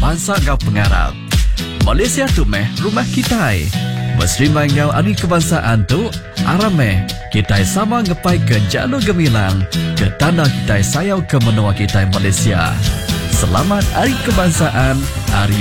bangsa ngau pengarap. Malaysia tu meh rumah kita. Mesrimai ngau ani kebangsaan tu arame kita sama ngepai ke jalur gemilang ke tanah kita sayau ke menua kita Malaysia. Selamat Hari Kebangsaan, Hari